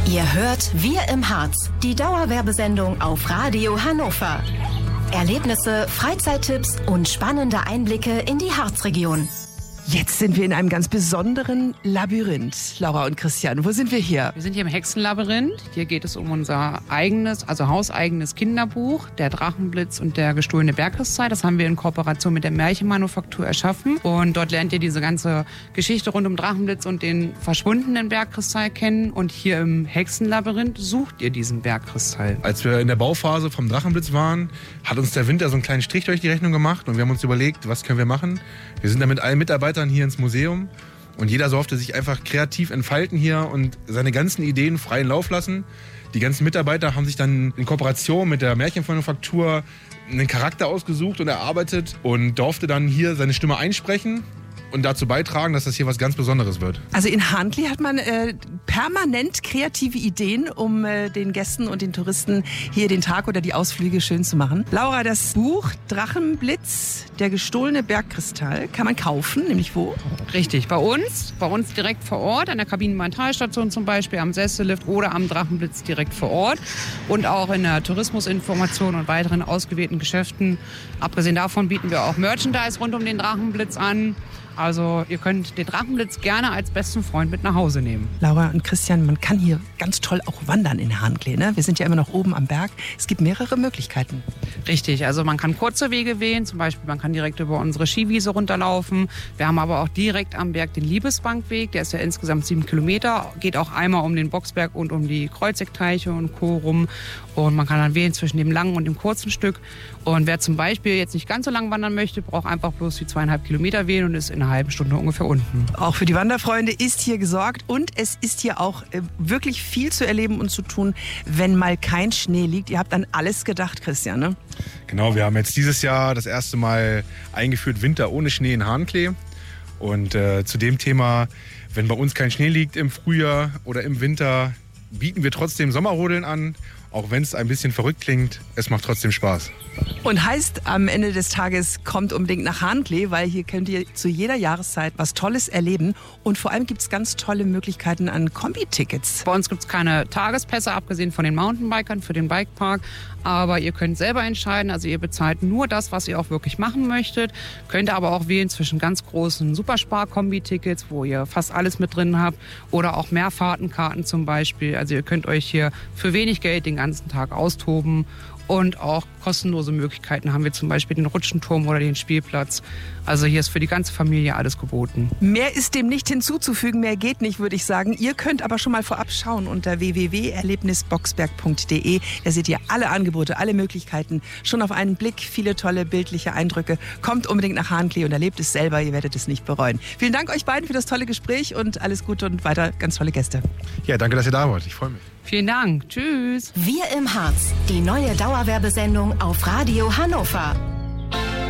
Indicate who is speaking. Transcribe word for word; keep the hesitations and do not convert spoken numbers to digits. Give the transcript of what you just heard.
Speaker 1: Ihr hört Wir im Harz, die Dauerwerbesendung auf Radio Hannover. Erlebnisse, Freizeittipps und spannende Einblicke in die Harzregion.
Speaker 2: Jetzt sind wir in einem ganz besonderen Labyrinth. Laura und Christian, wo sind wir hier?
Speaker 3: Wir sind hier im Hexenlabyrinth. Hier geht es um unser eigenes, also hauseigenes Kinderbuch, der Drachenblitz und der gestohlene Bergkristall. Das haben wir in Kooperation mit der Märchenmanufaktur erschaffen. Und dort lernt ihr diese ganze Geschichte rund um Drachenblitz und den verschwundenen Bergkristall kennen. Und hier im Hexenlabyrinth sucht ihr diesen Bergkristall.
Speaker 4: Als wir in der Bauphase vom Drachenblitz waren, hat uns der Winter so einen kleinen Strich durch die Rechnung gemacht. Und wir haben uns überlegt, was können wir machen? Wir sind da mit allen Mitarbeitern hier ins Museum und jeder durfte sich einfach kreativ entfalten hier und seine ganzen Ideen freien Lauf lassen. Die ganzen Mitarbeiter haben sich dann in Kooperation mit der Märchenmanufaktur einen Charakter ausgesucht und erarbeitet und durfte dann hier seine Stimme einsprechen und dazu beitragen, dass das hier was ganz Besonderes wird.
Speaker 2: Also in Harntli hat man äh, permanent kreative Ideen, um äh, den Gästen und den Touristen hier den Tag oder die Ausflüge schön zu machen. Laura, das Buch Drachenblitz, der gestohlene Bergkristall, kann man kaufen, nämlich wo?
Speaker 3: Richtig, bei uns, bei uns direkt vor Ort, an der Kabinenbahntalstation zum Beispiel, am Sessellift oder am Drachenblitz direkt vor Ort und auch in der Tourismusinformation und weiteren ausgewählten Geschäften. Abgesehen davon bieten wir auch Merchandise rund um den Drachenblitz an. Also ihr könnt den Drachenblitz gerne als besten Freund mit nach Hause nehmen.
Speaker 2: Laura und Christian, man kann hier ganz toll auch wandern in Harntli, ne? Wir sind ja immer noch oben am Berg. Es gibt mehrere Möglichkeiten.
Speaker 3: Richtig, also man kann kurze Wege wählen. Zum Beispiel man kann direkt über unsere Skiwiese runterlaufen. Wir haben aber auch direkt am Berg den Liebesbankweg. Der ist ja insgesamt sieben Kilometer. Geht auch einmal um den Boxberg und um die Kreuzeck-Teiche und Co. rum. Und man kann dann wählen zwischen dem langen und dem kurzen Stück. Und wer zum Beispiel jetzt nicht ganz so lang wandern möchte, braucht einfach bloß die zweieinhalb Kilometer wählen und ist in einer halben Stunde ungefähr unten.
Speaker 2: Auch für die Wanderfreunde ist hier gesorgt und es ist hier auch äh, wirklich viel zu erleben und zu tun, wenn mal kein Schnee liegt. Ihr habt an alles gedacht, Christian, ne?
Speaker 4: Genau, wir haben jetzt dieses Jahr das erste Mal eingeführt Winter ohne Schnee in Harntli. Und äh, zu dem Thema, wenn bei uns kein Schnee liegt im Frühjahr oder im Winter, bieten wir trotzdem Sommerrodeln an. Auch wenn es ein bisschen verrückt klingt, es macht trotzdem Spaß.
Speaker 2: Und heißt am Ende des Tages, kommt unbedingt nach Harntli, weil hier könnt ihr zu jeder Jahreszeit was Tolles erleben. Und vor allem gibt es ganz tolle Möglichkeiten an Kombi-Tickets.
Speaker 3: Bei uns gibt es keine Tagespässe, abgesehen von den Mountainbikern für den Bikepark. Aber ihr könnt selber entscheiden, also ihr bezahlt nur das, was ihr auch wirklich machen möchtet. Könnt aber auch wählen zwischen ganz großen Superspar-Kombi-Tickets, wo ihr fast alles mit drin habt. Oder auch Mehrfahrtenkarten zum Beispiel. Also ihr könnt euch hier für wenig Geld den ganzen Tag austoben. Und auch kostenlose Möglichkeiten haben wir zum Beispiel den Rutschenturm oder den Spielplatz. Also hier ist für die ganze Familie alles geboten.
Speaker 2: Mehr ist dem nicht hinzuzufügen, mehr geht nicht, würde ich sagen. Ihr könnt aber schon mal vorab schauen unter w w w punkt erlebnisboxberg punkt d e. Da seht ihr alle Angebote, alle Möglichkeiten. Schon auf einen Blick, viele tolle bildliche Eindrücke. Kommt unbedingt nach Harntli und erlebt es selber, ihr werdet es nicht bereuen. Vielen Dank euch beiden für das tolle Gespräch und alles Gute und weiter ganz tolle Gäste.
Speaker 4: Ja, danke, dass ihr da wart. Ich freue mich.
Speaker 3: Vielen Dank. Tschüss.
Speaker 1: Wir im Harz, die neue Dauerwerbesendung auf Radio Hannover.